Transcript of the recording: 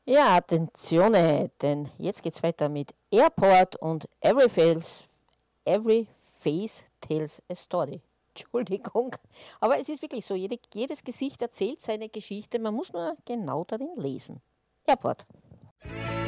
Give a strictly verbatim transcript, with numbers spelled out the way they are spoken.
Ja, attenzione, denn jetzt geht's weiter mit Airport und Every Face, Every Face Tells a Story. Entschuldigung, aber es ist wirklich so, jede, jedes Gesicht erzählt seine Geschichte, man muss nur genau darin lesen. Airport.